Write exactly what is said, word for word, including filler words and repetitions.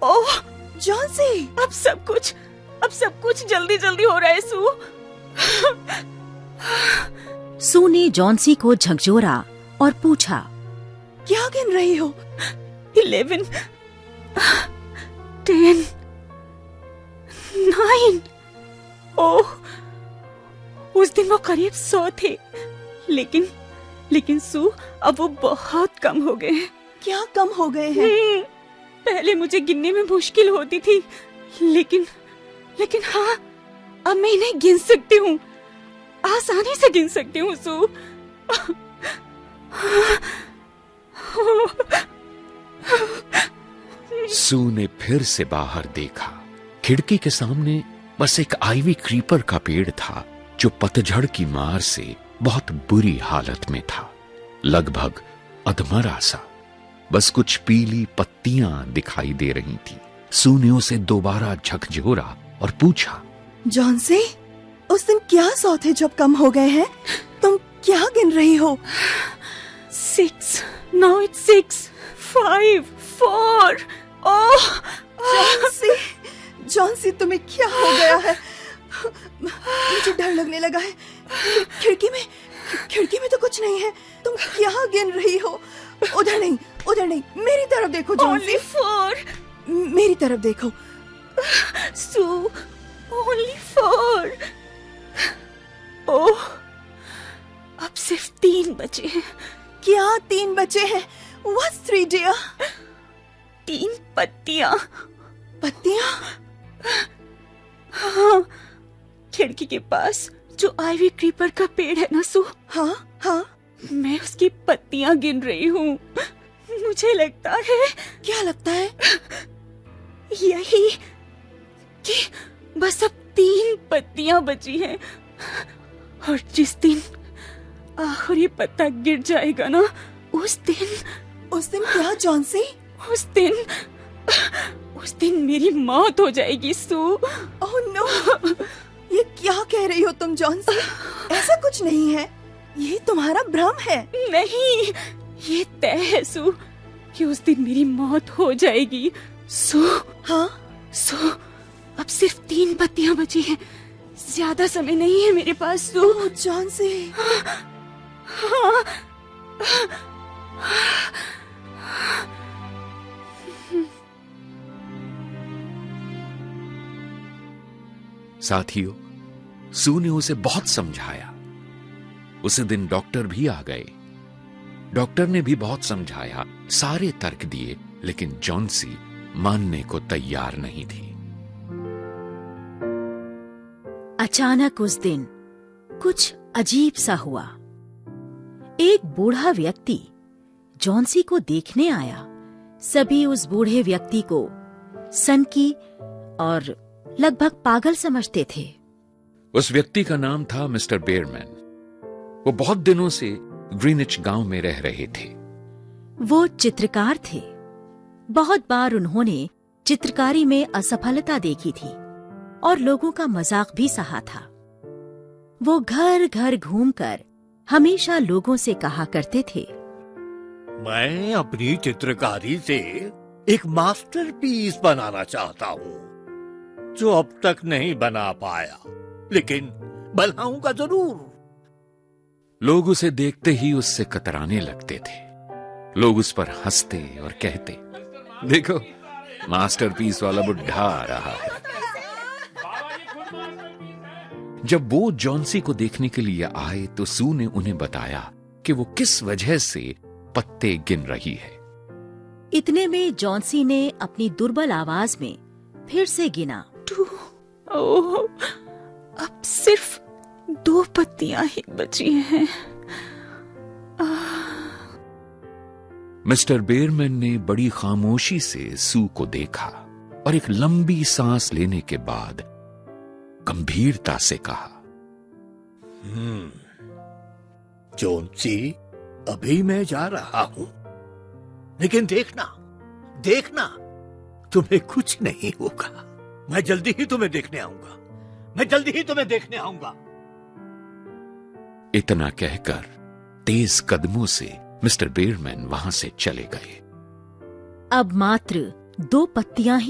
ओह Johnsy, अब सब कुछ अब सब कुछ जल्दी जल्दी हो रहा है सू। सू ने जॉन्सी को झकझोरा और पूछा, क्या गिन रही हो? Eleven, ten, nine. ओह, उस दिन वो करीब सौ थे, लेकिन लेकिन सू अब वो बहुत कम हो गए हैं। क्या कम हो गए हैं? पहले मुझे गिनने में मुश्किल होती थी, लेकिन लेकिन हाँ, अब मैं इन्हें गिन सकती हूँ, आसानी से गिन सकती हूँ सू। सू ने फिर से बाहर देखा। खिड़की के सामने बस एक आइवी क्रीपर का पेड़ था जो पतझड़ की मार से बहुत बुरी हालत में था, लगभग अधमरा सा। बस कुछ पीली पत्तियां दिखाई दे रही थी। सू ने उसे दोबारा झकझोरा और पूछा, जॉन्सी, उस दिन क्या सौ थे जब कम हो गए हैं? तुम क्या गिन रही हो? Six, now it's six, five, four. Oh Johnsy, Johnsy तुम्हें क्या हो गया है? मुझे डर लगने लगा है। खिड़की में खिड़की में तो कुछ नहीं है। तुम क्या गिन रही हो? उधर नहीं, उधर नहीं, मेरी तरफ देखो जॉन्सी। Only four. मेरी तरफ देखो सू, only four. ओह, अब सिर्फ तीन बचे हैं। क्या तीन बचे हैं? What's three dear? तीन पत्तियां। पत्तियां? हाँ, खिड़की के पास जो आइवी क्रीपर का पेड़ है ना सू। हाँ हाँ, मैं उसकी पत्तियां गिन रही हूँ। मुझे लगता है। क्या लगता है? यही कि बस अब तीन पत्तियां बची हैं, और जिस दिन आखिरी पत्ता गिर जाएगा ना, उस दिन उस दिन क्या जॉन्सी? उस दिन उस दिन मेरी मौत हो जाएगी सू। ओह नो, ये क्या कह रही हो तुम जॉन्सी? ऐसा कुछ नहीं है, ये तुम्हारा भ्रम है। नहीं, ये तय है सू कि उस दिन मेरी मौत हो जाएगी सू। हाँ सू, अब सिर्फ तीन पत्तियां बची हैं, ज्यादा समय नहीं है मेरे पास सू। जॉन्सी, हाँ, साथियों, सू ने उसे बहुत समझाया। उसी दिन डॉक्टर भी आ गए। डॉक्टर ने भी बहुत समझाया, सारे तर्क दिए, लेकिन जॉन्सी मानने को तैयार नहीं थी। अचानक उस दिन कुछ अजीब सा हुआ। एक बूढ़ा व्यक्ति जॉन्सी को देखने आया। सभी उस बूढ़े व्यक्ति को सनकी और लगभग पागल समझते थे। उस व्यक्ति का नाम था मिस्टर बेयरमैन। वो बहुत दिनों से ग्रीनिच गांव में रह रहे थे। वो चित्रकार थे। बहुत बार उन्होंने चित्रकारी में असफलता देखी थी और लोगों का मजाक भी सहा था। वो घर घर घूमकर हमेशा लोगों से कहा करते थे, मैं अपनी चित्रकारी से एक मास्टरपीस बनाना चाहता हूँ, जो अब तक नहीं बना पाया, लेकिन बनाऊंगा जरूर। लोग उसे देखते ही उससे कतराने लगते थे। लोग उस पर हंसते और कहते, देखो, मास्टरपीस वाला बुढ़ा आ रहा है। जब वो जॉन्सी को देखने के लिए आए तो सू ने उन्हें बताया कि वो किस वजह से पत्ते गिन रही है। इतने में जॉन्सी ने अपनी दुर्बल आवाज में फिर से गिना, टू। ओह, अब सिर्फ दो पत्तियां ही बची हैं। मिस्टर बेयरमैन ने बड़ी खामोशी से सू को देखा और एक लंबी सांस लेने के बाद गंभीरता से कहा, हम्म, जॉन्सी, अभी मैं जा रहा हूं, लेकिन देखना, देखना, तुम्हें कुछ नहीं होगा। मैं जल्दी ही तुम्हें देखने आऊंगा। मैं जल्दी ही तुम्हें देखने आऊंगा। इतना कहकर तेज कदमों से मिस्टर बेयरमैन वहां से चले गए। अब मात्र दो पत्तियां ही